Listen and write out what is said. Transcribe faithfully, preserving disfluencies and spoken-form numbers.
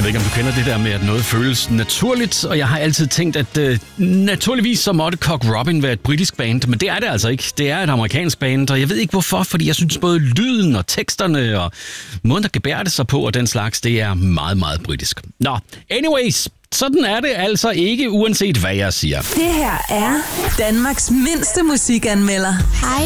ved ikke, om du kender det der med, at noget føles naturligt, og jeg har altid tænkt, at øh, naturligvis så måtte Cock Robin være et britisk band, men det er det altså ikke. Det er et amerikansk band, og jeg ved ikke hvorfor, fordi jeg synes både lyden og teksterne og måden, der gebærer det sig på og den slags, det er meget, meget britisk. Nå, anyways, sådan er det altså ikke, uanset hvad jeg siger. Det her er Danmarks mindste musikanmelder. Hej,